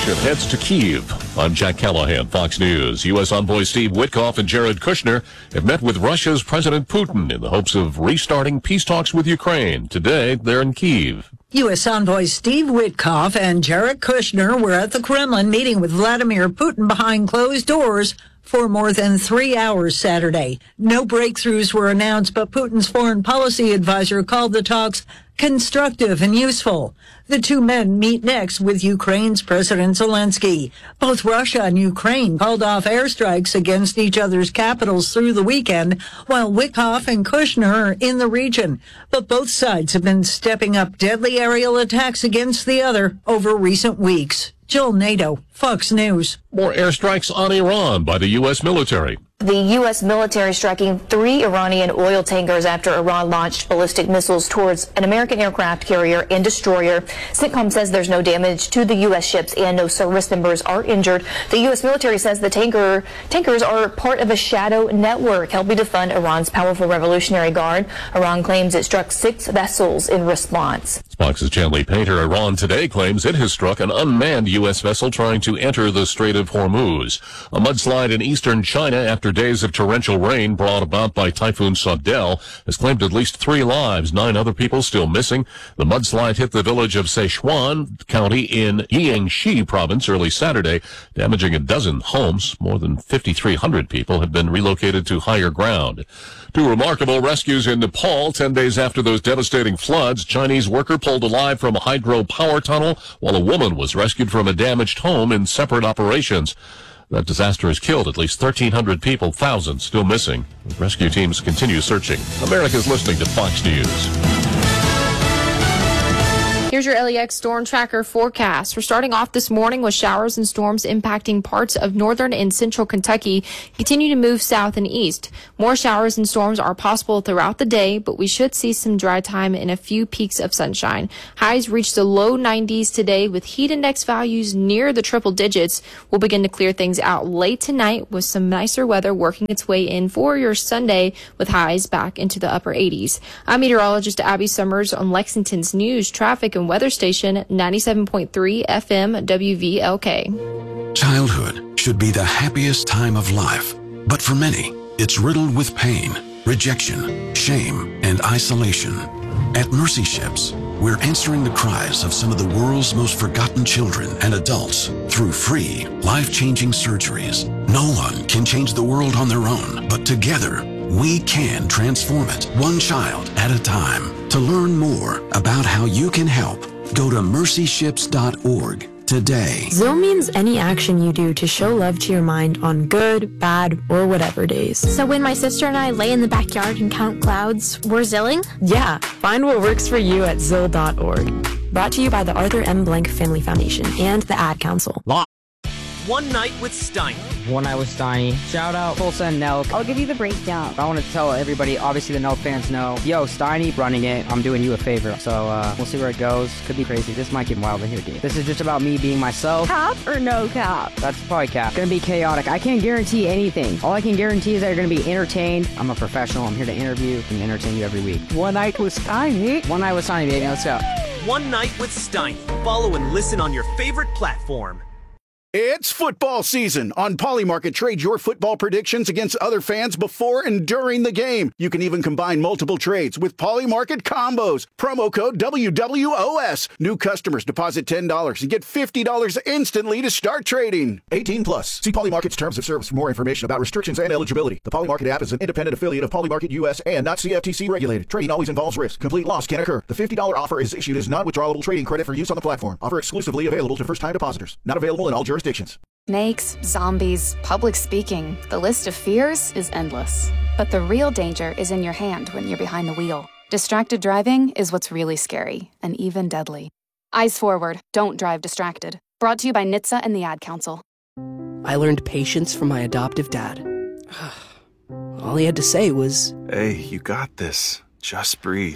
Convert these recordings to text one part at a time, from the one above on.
mission heads to Kyiv. I'm Jack Callahan, Fox News. U.S. envoy Steve Witkoff and Jared Kushner have met with Russia's President Putin in the hopes of restarting peace talks with Ukraine. Today, they're in Kyiv. U.S. envoy Steve Witkoff and Jared Kushner were at the Kremlin meeting with Vladimir Putin behind closed doors for more than 3 hours Saturday. No breakthroughs were announced, but Putin's foreign policy advisor called the talks constructive and useful. The two men meet next with Ukraine's President Zelensky. Both Russia and Ukraine called off airstrikes against each other's capitals through the weekend, while Witkoff and Kushner are in the region. But both sides have been stepping up deadly aerial attacks against the other over recent weeks. Jill Nato, Fox News. More airstrikes on Iran by the U.S. military. The U.S. military striking 3 Iranian oil tankers after Iran launched ballistic missiles towards an American aircraft carrier and destroyer. CENTCOM says there's no damage to the U.S. ships and no service members are injured. The U.S. military says the tankers are part of a shadow network helping to fund Iran's powerful Revolutionary Guard. Iran claims it struck 6 vessels in response. Fox's Chanley Painter. Iran today claims it has struck an unmanned U.S. vessel trying to enter the Strait of Hormuz. A mudslide in eastern China after days of torrential rain brought about by Typhoon Sodel has claimed at least 3 lives, 9 other people still missing. The mudslide hit the village of Sichuan County in Jiangxi province early Saturday, damaging a dozen homes. More than 5,300 people have been relocated to higher ground. 2 remarkable rescues in Nepal 10 days after those devastating floods. Chinese worker pulled alive from a hydro power tunnel, while a woman was rescued from a damaged home in separate operations. That disaster has killed at least 1,300 people, thousands still missing. Rescue teams continue searching. America's listening to Fox News. Here's your LEX storm tracker forecast. We're starting off this morning with showers and storms impacting parts of northern and central Kentucky. Continue to move south and east. More showers and storms are possible throughout the day, but we should see some dry time and a few peaks of sunshine. Highs reach the low 90s today with heat index values near the triple digits. We'll begin to clear things out late tonight with some nicer weather working its way in for your Sunday with highs back into the upper 80s. I'm meteorologist Abby Summers on Lexington's news, traffic, and weather station 97.3 FM WVLK. Childhood should be the happiest time of life, but for many, it's riddled with pain, rejection, shame, and isolation. At Mercy Ships, we're answering the cries of some of the world's most forgotten children and adults through free, life-changing surgeries. No one can change the world on their own, but together, we can transform it, one child at a time. To learn more about how you can help, go to mercyships.org today. Zill means any action you do to show love to your mind on good, bad, or whatever days. So when my sister and I lay in the backyard and count clouds, we're zilling? Yeah, find what works for you at Zill.org. Brought to you by the Arthur M. Blank Family Foundation and the Ad Council. One Night with Steiny. One Night with Steiny. Shout out Tulsa and Nelk. I'll give you the breakdown. I want to tell everybody, obviously the Nelk fans know, yo, Steiny running it, I'm doing you a favor. So we'll see where it goes. Could be crazy. This might get wild in here, dude. This is just about me being myself. Cap or no cap? That's probably cap. Gonna be chaotic. I can't guarantee anything. All I can guarantee is that you're gonna be entertained. I'm a professional. I'm here to interview and entertain you every week. One Night with Steiny. One Night with Steiny, baby. Let's go. One Night with Steiny. Follow and listen on your favorite platform. It's football season. On Polymarket, trade your football predictions against other fans before and during the game. You can even combine multiple trades with Polymarket combos. Promo code WWOS. New customers deposit $10 and get $50 instantly to start trading. 18 plus. See Polymarket's terms of service for more information about restrictions and eligibility. The Polymarket app is an independent affiliate of Polymarket US and not CFTC regulated. Trading always involves risk. Complete loss can occur. The $50 offer is issued as non-withdrawable trading credit for use on the platform. Offer exclusively available to first-time depositors. Not available in all jurisdictions. Snakes, zombies, public speaking. The list of fears is endless. But the real danger is in your hand when you're behind the wheel. Distracted driving is what's really scary and even deadly. Eyes forward. Don't drive distracted. Brought to you by NHTSA and the Ad Council. I learned patience from my adoptive dad. All he had to say was, "Hey, you got this. Just breathe."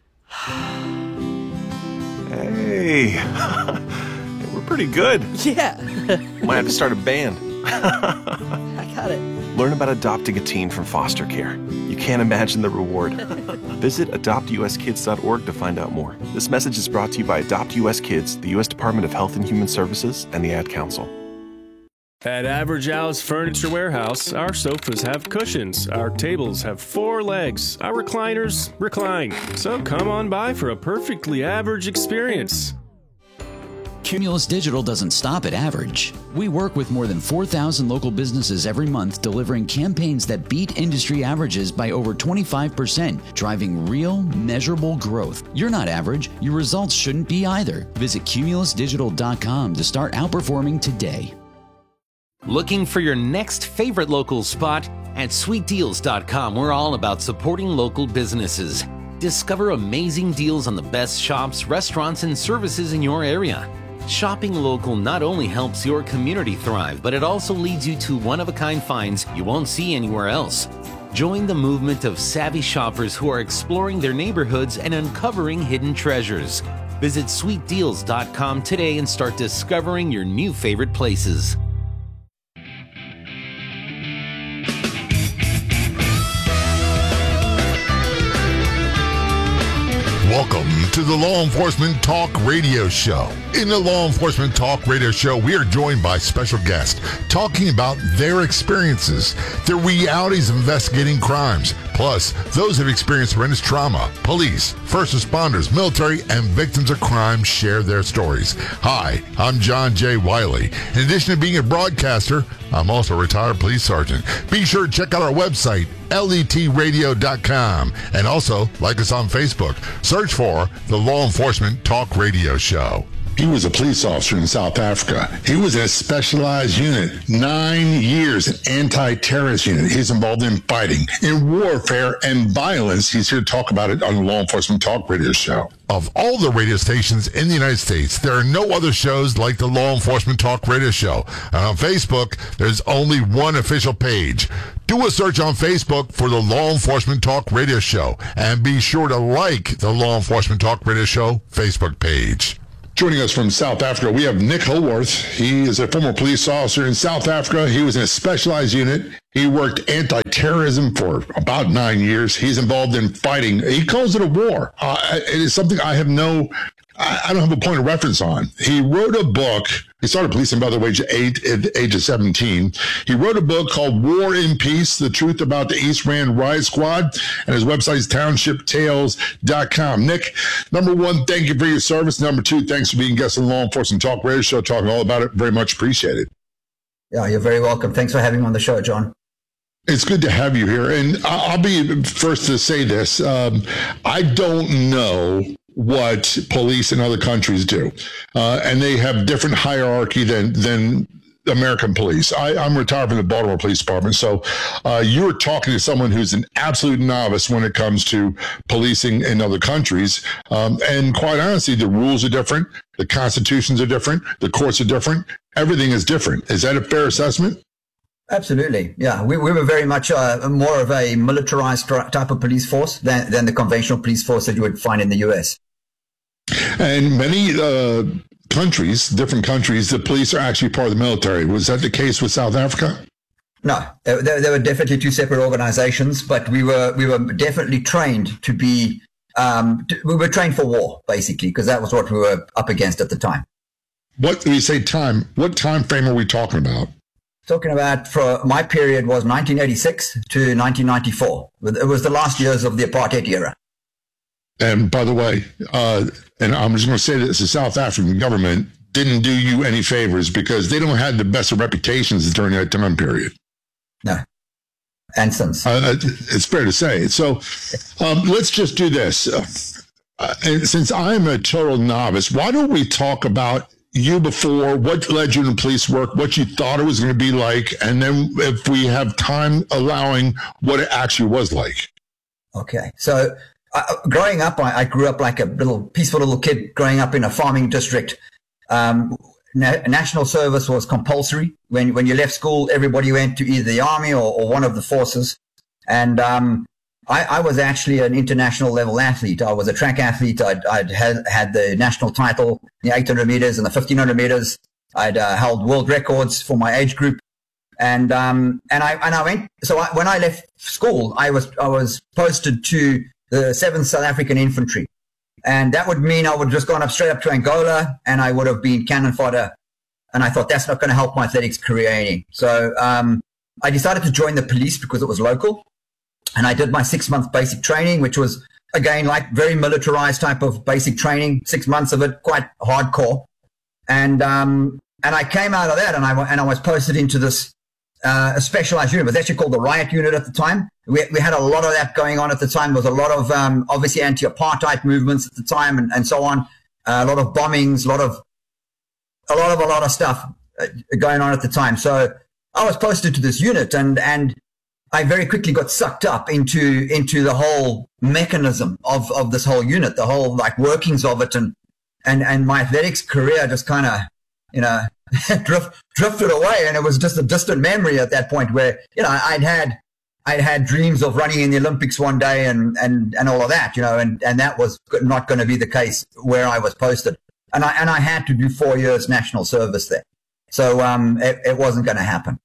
Hey. We're pretty good. Yeah. Might have to start a band. I got it. Learn about adopting a teen from foster care. You You can't imagine the reward. Visit adoptuskids.org to find out more. This message is brought to you by Adopt US Kids, the U.S. Department of Health and Human Services, and the Ad Council. At Average Al's Furniture Warehouse, our sofas have cushions, our tables have 4 legs, our recliners recline. So come on by for a perfectly average experience. Cumulus Digital doesn't stop at average. We work with more than 4,000 local businesses every month, delivering campaigns that beat industry averages by over 25%, driving real, measurable growth. You're not average. Your results shouldn't be either. Visit cumulusdigital.com to start outperforming today. Looking for your next favorite local spot? At sweetdeals.com, we're all about supporting local businesses. Discover amazing deals on the best shops, restaurants, and services in your area. Shopping local not only helps your community thrive, but it also leads you to one-of-a-kind finds you won't see anywhere else. Join the movement of savvy shoppers who are exploring their neighborhoods and uncovering hidden treasures. Visit sweetdeals.com today and start discovering your new favorite places. Welcome to the Law Enforcement Talk Radio Show. In the Law Enforcement Talk Radio Show, we are joined by special guests talking about their experiences, their realities of investigating crimes, plus those who have experienced horrendous trauma. Police, first responders, military, and victims of crime share their stories. Hi, I'm John J. Wiley. In addition to being a broadcaster, I'm also a retired police sergeant. Be sure to check out our website, letradio.com, and also like us on Facebook. Search for the Law Enforcement Talk Radio Show. He was a police officer in South Africa. He was in a specialized unit, 9 years, an anti-terrorist unit. He's involved in fighting, in warfare, and violence. He's here to talk about it on the Law Enforcement Talk Radio Show. Of all the radio stations in the United States, there are no other shows like the Law Enforcement Talk Radio Show. And on Facebook, there's only one official page. Do a search on Facebook for the Law Enforcement Talk Radio Show, and be sure to like the Law Enforcement Talk Radio Show Facebook page. Joining us from South Africa, we have Nick Holworth. He is a former police officer in South Africa. He was in a specialized unit. He worked anti-terrorism for about 9 years. He's involved in fighting. He calls it a war. It is something I don't have a point of reference on. He wrote a book. He started policing, by the way, at the age of 17. He wrote a book called War and Peace, The Truth About the East Rand Riot Squad, and his website is townshiptales.com. Nick, number one, thank you for your service. Number two, thanks for being guest on the Law Enforcement Talk Radio Show, talking all about it. Very much appreciated. Yeah, you're very welcome. Thanks for having me on the show, John. It's good to have you here. And I'll be first to say this. I don't know what police in other countries do. And they have different hierarchy than American police. I'm retired from the Baltimore Police Department. So you're talking to someone who's an absolute novice when it comes to policing in other countries. And quite honestly, the rules are different. The constitutions are different. The courts are different. Everything is different. Is that a fair assessment? Absolutely. Yeah. We were very much more of a militarized type of police force than the conventional police force that you would find in the U.S. And many countries, different countries, the police are actually part of the military. Was that the case with South Africa? No, there were definitely two separate organizations, but we were definitely trained to be, we were trained for war, basically, because that was what we were up against at the time. What do you say time? What time frame are we talking about? Talking about, for my period was 1986 to 1994. It was the last years of the apartheid era. And by the way, and I'm just going to say this, the South African government didn't do you any favors because they don't have the best of reputations during that time period. No. And since. It's fair to say. So let's just do this. And since I'm a total novice, why don't we talk about you before, what led you to police work, what you thought it was going to be like, and then if we have time allowing, what it actually was like. Okay. So growing up, I grew up like a peaceful little kid growing up in a farming district. National service was compulsory. When you left school, everybody went to either the army or one of the forces. And I was actually an international level athlete. I was a track athlete. I'd had the national title, the 800 meters and the 1500 meters. I'd held world records for my age group. And I went. So when I left school, I was posted to the 7th South African Infantry, and that would mean I would have just gone straight up to Angola, and I would have been cannon fodder. And I thought that's not going to help my athletics career any. So I decided to join the police because it was local, and I did my 6-month basic training, which was again like very militarized type of basic training. 6 months of it, quite hardcore, and I came out of that, and I was posted into this. A specialized unit. It was actually called the Riot Unit at the time. We had a lot of that going on at the time. There was a lot of obviously anti-apartheid movements at the time, and so on. A lot of bombings, a lot of stuff going on at the time. So I was posted to this unit, and I very quickly got sucked up into the whole mechanism of this whole unit, the whole like workings of it, and my athletics career just kind of drifted away, and it was just a distant memory at that point where I'd had dreams of running in the Olympics one day and all of that, and that was not going to be the case where I was posted, and I had to do 4 years national service there, so it wasn't going to happen.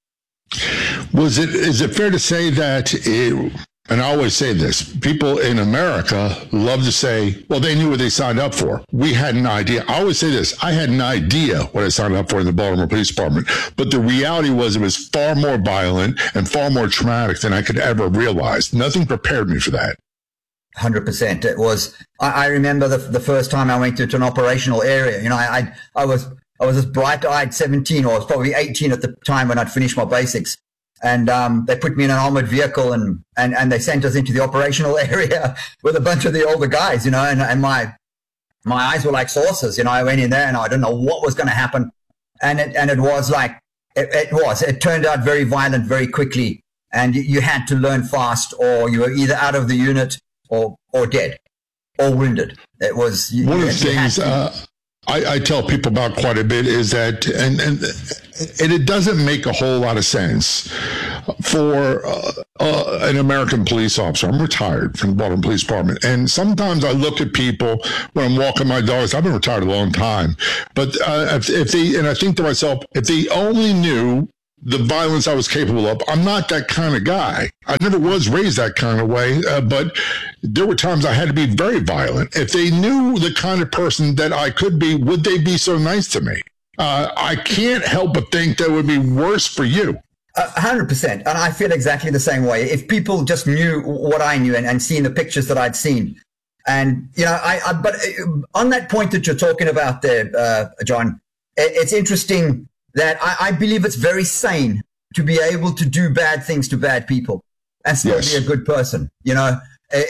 Is it fair to say that and I always say this, people in America love to say, well, they knew what they signed up for. We had an idea. I always say this, I had an idea what I signed up for in the Baltimore Police Department, but the reality was it was far more violent and far more traumatic than I could ever realize. Nothing prepared me for that. 100%. It was, I remember the first time I went to an operational area, I was this bright-eyed 17, or I was probably 18 at the time when I'd finished my basics. And they put me in an armored vehicle and they sent us into the operational area with a bunch of the older guys, and my eyes were like saucers. I went in there and I didn't know what was going to happen. And it was like, it turned out very violent very quickly. And you had to learn fast, or you were either out of the unit or dead or wounded. It was one of the things I tell people about quite a bit is that, and it doesn't make a whole lot of sense for an American police officer. I'm retired from the Baltimore Police Department, and sometimes I look at people when I'm walking my dogs. I've been retired a long time, but if they, and I think to myself, if they only knew the violence I was capable of. I'm not that kind of guy. I never was raised that kind of way, but there were times I had to be very violent. If they knew the kind of person that I could be, would they be so nice to me? I can't help but think that would be worse for you. 100%. And I feel exactly the same way. If people just knew what I knew and seen the pictures that I'd seen. And, but on that point that you're talking about there, John, it's interesting that I believe it's very sane to be able to do bad things to bad people and still be a good person. I'm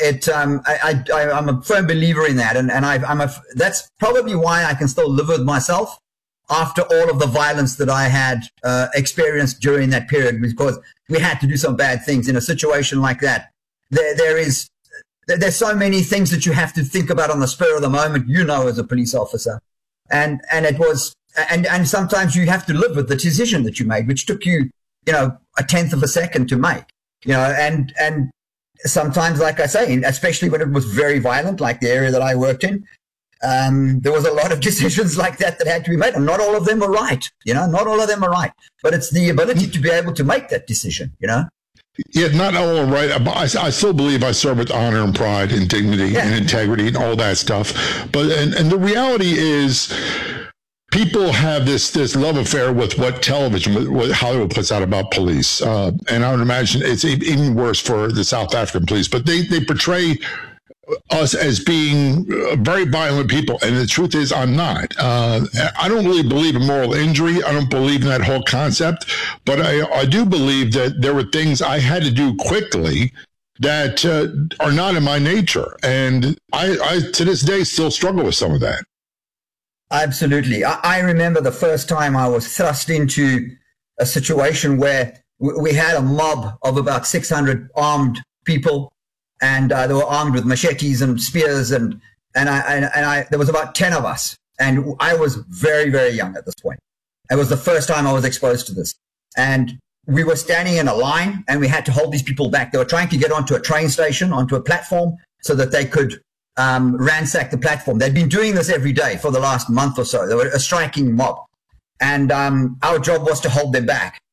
a firm believer in that. And that's probably why I can still live with myself after all of the violence that I had experienced during that period, because we had to do some bad things in a situation like that. There's so many things that you have to think about on the spur of the moment, as a police officer. And it was, and sometimes you have to live with the decision that you made, which took you, a 10th of a second to make, and sometimes, like I say, especially when it was very violent, like the area that I worked in, there was a lot of decisions like that had to be made, and not all of them were right, not all of them are right, but it's the ability to be able to make that decision, Yeah, not all right. I still believe I serve with honor and pride and dignity and integrity and all that stuff. But and the reality is, people have this love affair with what television, what Hollywood puts out about police, and I would imagine it's even worse for the South African police. But they portray us as being very violent people, and the truth is I'm not. I don't really believe in moral injury. I don't believe in that whole concept, but I do believe that there were things I had to do quickly that are not in my nature, and I to this day still struggle with some of that. Absolutely. I remember the first time I was thrust into a situation where we had a mob of about 600 armed people, and they were armed with machetes and spears, and there was about 10 of us, and I was very, very young at this point. It was the first time I was exposed to this, and we were standing in a line, and we had to hold these people back. They were trying to get onto a train station, onto a platform, so that they could ransack the platform. They'd been doing this every day for the last month or so. They were a striking mob, and our job was to hold them back.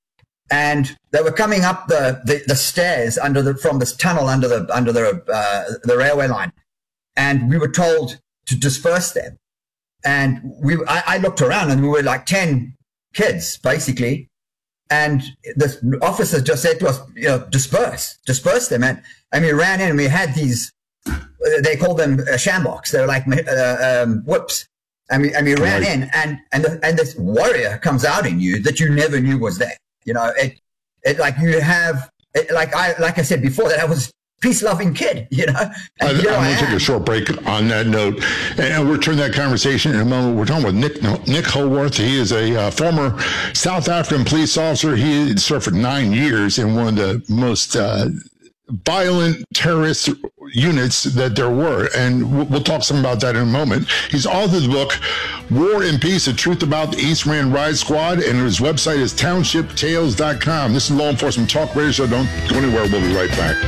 and they were coming up the stairs from this tunnel under the railway line, and we were told to disperse them. And I looked around, and we were like 10 kids basically, and the officer just said to us, disperse them, and we ran in, and we had these. They called them shambox. They were like whips. And we ran in, and this warrior comes out in you that you never knew was there. Like I said before, that I was a peace-loving kid. I'm going to take a short break on that note, and we'll turn that conversation in a moment. We're talking with Nick Howarth. He is a former South African police officer. He served for 9 years in one of the most violent terrorist units that there were, and we'll talk some about that in a moment. He's authored the book War and Peace, The Truth About the East Rand Riot Squad, and his website is townshiptales.com. This is Law Enforcement Talk Radio, so don't go anywhere. We'll be right back.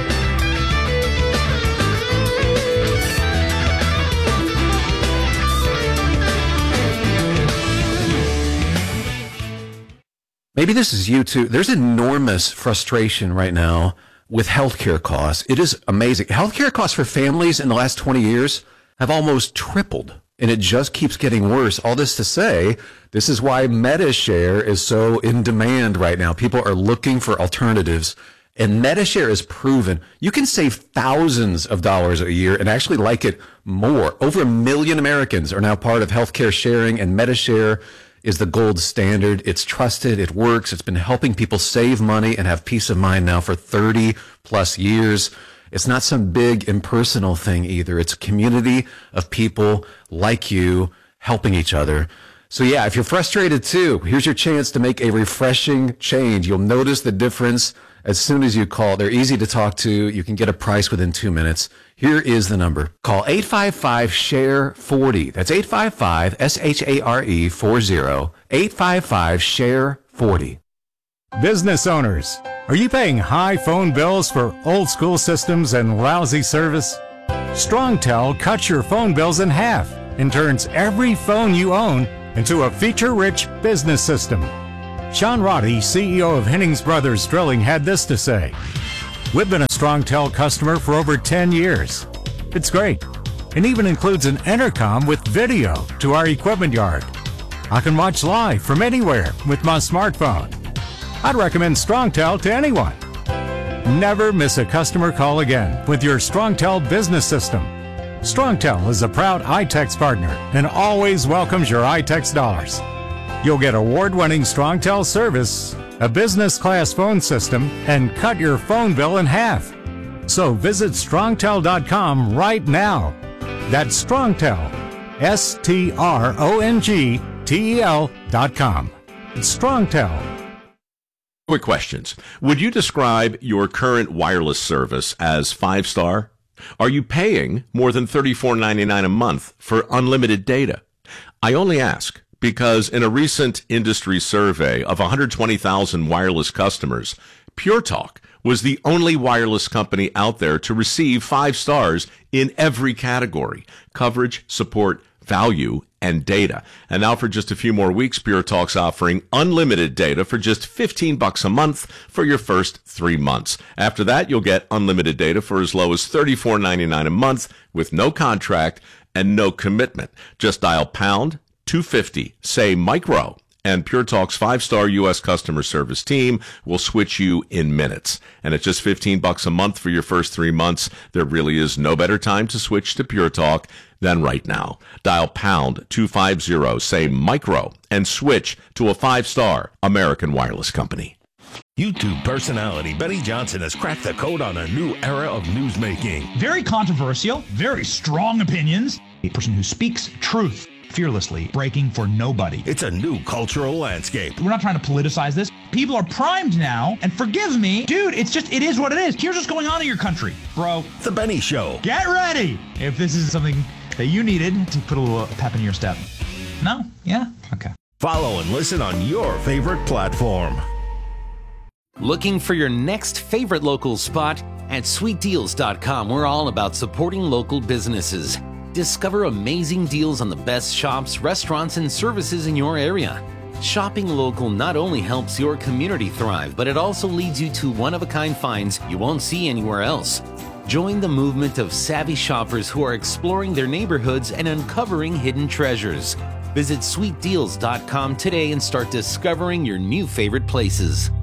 Maybe this is you too. There's enormous frustration right now with healthcare costs. It is amazing. Healthcare costs for families in the last 20 years have almost tripled, and it just keeps getting worse. All this to say, this is why MediShare is so in demand right now. People are looking for alternatives, and MediShare is proven you can save thousands of dollars a year and actually like it more. Over 1 million Americans are now part of healthcare sharing, and MediShare is the gold standard. It's trusted. It works. It's been helping people save money and have peace of mind now for 30 plus years. It's not some big impersonal thing either. It's a community of people like you helping each other. So yeah, if you're frustrated too, here's your chance to make a refreshing change. You'll notice the difference as soon as you call. They're easy to talk to. You can get a price within 2 minutes. Here is the number. Call 855-SHARE-40. That's 855-SHARE-40. 855-SHARE-40. Business owners, are you paying high phone bills for old school systems and lousy service? StrongTel cuts your phone bills in half and turns every phone you own into a feature-rich business system. Sean Roddy, CEO of Hennings Brothers Drilling, had this to say: "We've been a StrongTel customer for over 10 years. It's great. It even includes an intercom with video to our equipment yard. I can watch live from anywhere with my smartphone. I'd recommend StrongTel to anyone. Never miss a customer call again with your StrongTel business system. StrongTel is a proud iTex partner and always welcomes your iTex dollars. You'll get award-winning StrongTel service, a business-class phone system, and cut your phone bill in half. So visit StrongTel.com right now. That's StrongTel, StrongTel.com. It's StrongTel. Quick questions. Would you describe your current wireless service as 5-star? Are you paying more than $34.99 a month for unlimited data? I only ask because in a recent industry survey of 120,000 wireless customers, Pure Talk was the only wireless company out there to receive 5 stars in every category: coverage, support, value, and data. And now for just a few more weeks, Pure Talk's offering unlimited data for just $15 a month for your first 3 months. After that, you'll get unlimited data for as low as $34.99 a month with no contract and no commitment. Just dial pound 250, say micro, and Pure Talk's 5-star U.S. customer service team will switch you in minutes. And at just $15 a month for your first 3 months, there really is no better time to switch to Pure Talk than right now. Dial pound 250, say micro, and switch to a 5-star American wireless company. YouTube personality Benny Johnson has cracked the code on a new era of newsmaking. Very controversial, very strong opinions. A person who speaks truth fearlessly, breaking for nobody. It's a new cultural landscape. We're not trying to politicize this. People are primed now, and forgive me, dude, it is what it is. Here's what's going on in your country, bro. The Benny Show. Get ready if this is something that you needed to put a little pep in your step. No? Yeah? Okay. Follow and listen on your favorite platform. Looking for your next favorite local spot? At sweetdeals.com, we're all about supporting local businesses. Discover amazing deals on the best shops, restaurants, and services in your area. Shopping local not only helps your community thrive, but it also leads you to one-of-a-kind finds you won't see anywhere else. Join the movement of savvy shoppers who are exploring their neighborhoods and uncovering hidden treasures. Visit sweetdeals.com today and start discovering your new favorite places.